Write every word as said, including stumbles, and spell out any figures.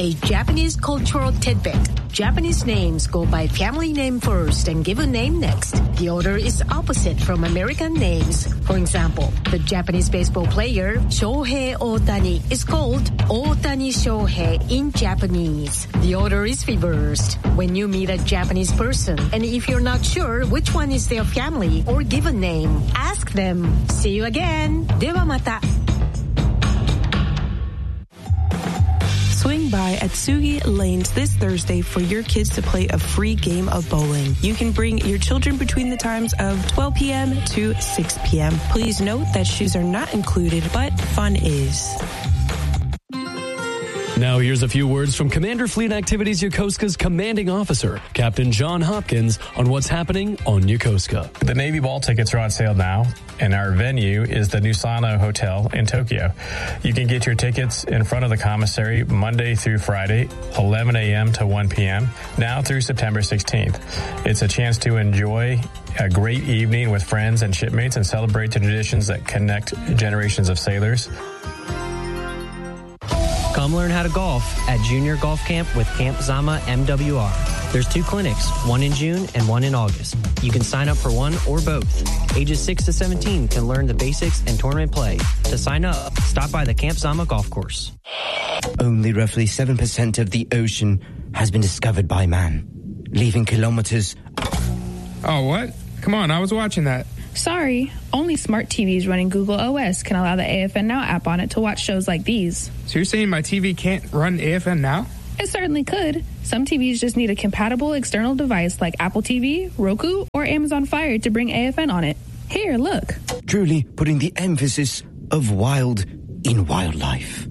A Japanese cultural tidbit. Japanese names go by family name first and given name next. The order is opposite from American names. For example, the Japanese baseball player Shohei Ohtani is called Ohtani Shohei in Japanese. The order is reversed. When you meet a Japanese person, and if you're not sure which one is their family or given name, ask them. See you again. ではまた. Swing by Atsugi Lanes this Thursday for your kids to play a free game of bowling. You can bring your children between the times of twelve p.m. to six p.m. Please note that shoes are not included, but fun is. Now here's a few words from Commander Fleet Activities Yokosuka's commanding officer, Captain John Hopkins, on what's happening on Yokosuka. The Navy Ball tickets are on sale now, and our venue is the Nusano Hotel in Tokyo. You can get your tickets in front of the commissary Monday through Friday, eleven a.m. to one p.m., now through September sixteenth. It's a chance to enjoy a great evening with friends and shipmates and celebrate the traditions that connect generations of sailors. Come learn how to golf at Junior Golf Camp with Camp Zama M W R. There's two clinics, one in June and one in August. You can sign up for one or both. Ages six to seventeen can learn the basics and tournament play. To sign up, stop by the Camp Zama golf course. Only roughly seven percent of the ocean has been discovered by man, leaving kilometers... Oh, what? Come on, I was watching that. Sorry, only smart T Vs running Google O S can allow the A F N Now app on it to watch shows like these. So you're saying my T V can't run A F N Now? It certainly could. Some T Vs just need a compatible external device like Apple T V, Roku, or Amazon Fire to bring A F N on it. Here, look. Truly putting the emphasis of wild in wildlife.